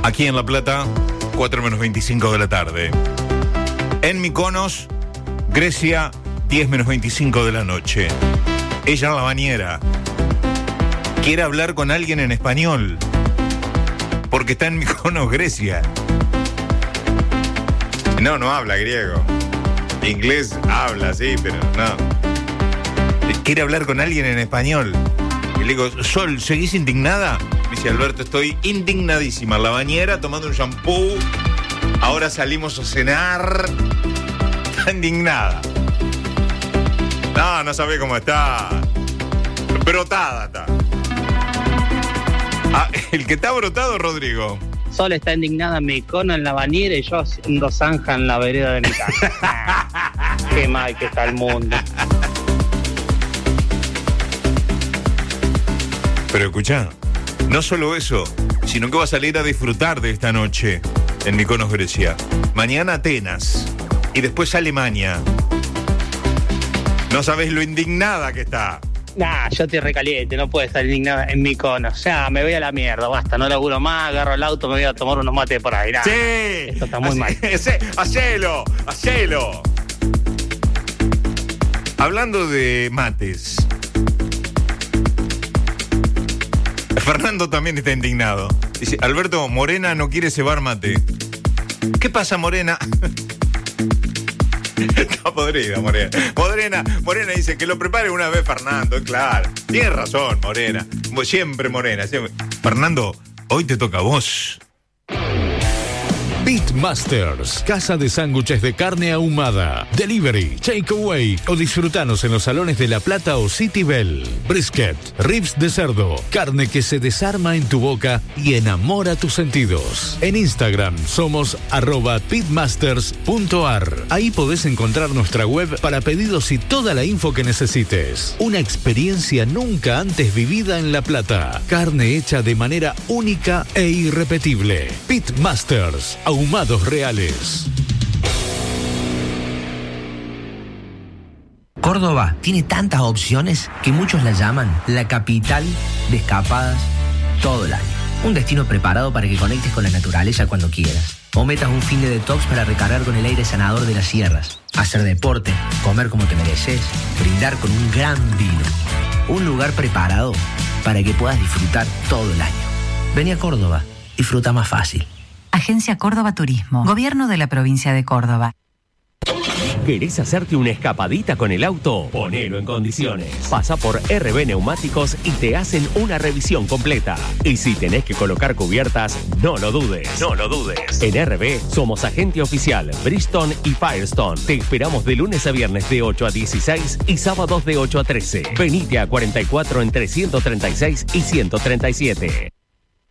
Aquí en La Plata, 4:25 de la tarde. En Mykonos, Grecia, 10:25 de la noche. Ella en la bañera. Quiere hablar con alguien en español. Porque está en Mykonos, Grecia. No habla griego. Inglés habla, sí, pero no. Quiere hablar con alguien en español. Y le digo, Sol, ¿seguís indignada? Me dice, Alberto, estoy indignadísima. En la bañera, tomando un shampoo. Ahora salimos a cenar. Está indignada. No sabe cómo está. Brotada está. Ah, el que está brotado, Rodrigo. Sol está indignada en Mykonos en la bañera y yo haciendo zanja en la vereda de mi casa. Qué mal que está el mundo. Pero escuchá, no solo eso, sino que va a salir a disfrutar de esta noche en Mykonos, Grecia. Mañana Atenas y después Alemania. No sabés lo indignada que está. Nah, yo estoy recaliente, no puedo estar indignada en Mykonos. Ya, me voy a la mierda, basta, no laburo más, agarro el auto, me voy a tomar unos mates por ahí. Nah, sí, esto está muy mal. Hacelo. Hablando de mates, Fernando también está indignado. Dice, Alberto, Morena no quiere cebar mate. ¿Qué pasa, Morena? Está podrida, Morena. Morena dice que lo prepare una vez Fernando, claro. Tienes razón, Morena. Siempre Morena, siempre. Fernando, hoy te toca a vos. Pitmasters, casa de sándwiches de carne ahumada, delivery, takeaway o disfrutanos en los salones de La Plata o City Bell. Brisket, ribs de cerdo, carne que se desarma en tu boca y enamora tus sentidos. En Instagram somos @pitmasters.ar. Ahí podés encontrar nuestra web para pedidos y toda la info que necesites. Una experiencia nunca antes vivida en La Plata. Carne hecha de manera única e irrepetible. Pitmasters, ahumados reales. Córdoba tiene tantas opciones que muchos la llaman la capital de escapadas todo el año. Un destino preparado para que conectes con la naturaleza cuando quieras. O metas un fin de detox para recargar con el aire sanador de las sierras. Hacer deporte, comer como te mereces, brindar con un gran vino. Un lugar preparado para que puedas disfrutar todo el año. Vení a Córdoba, disfruta más fácil. Agencia Córdoba Turismo. Gobierno de la provincia de Córdoba. ¿Querés hacerte una escapadita con el auto? Ponelo en condiciones. Pasa por RB Neumáticos y te hacen una revisión completa. Y si tenés que colocar cubiertas, no lo dudes. En RB somos agente oficial Bridgestone y Firestone. Te esperamos de lunes a viernes de 8 a 16 y sábados de 8 a 13. Venite a 44 entre 136 y 137.